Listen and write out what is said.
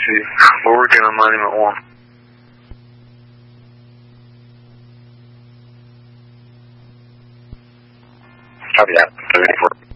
see. We're working on Monument 1. Copy that. 74.